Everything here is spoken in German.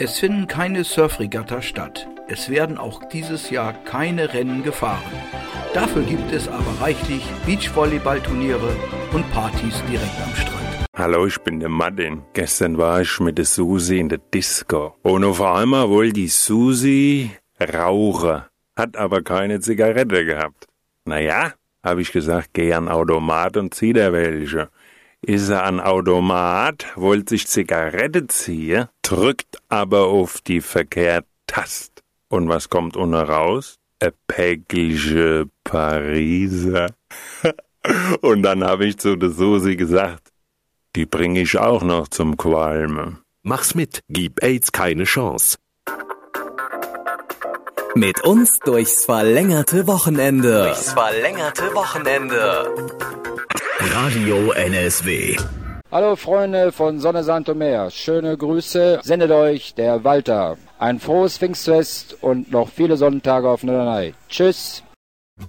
Es finden keine Surfregatta statt. Es werden auch dieses Jahr keine Rennen gefahren. Dafür gibt es aber reichlich Beachvolleyballturniere und Partys direkt am Strand. Hallo, ich bin der Martin. Gestern war ich mit der Susi in der Disco. Und auf einmal wollte die Susi rauchen, hat aber keine Zigarette gehabt. Naja, habe ich gesagt, geh an Automat und zieh da welche. Ist er an Automat, wollte sich Zigarette ziehen, drückt aber auf die verkehrte Taste. Und was kommt unten raus? Ein Päckliche Pariser. Und dann habe ich zu der Susi gesagt, die bringe ich auch noch zum Qualmen. Mach's mit, gib AIDS keine Chance. Mit uns durchs verlängerte Wochenende. Radio NSW. Hallo Freunde von Sonne Sand und Meer, schöne Grüße, sendet euch der Walter. Ein frohes Pfingstfest und noch viele Sonnentage auf Norderney. Tschüss.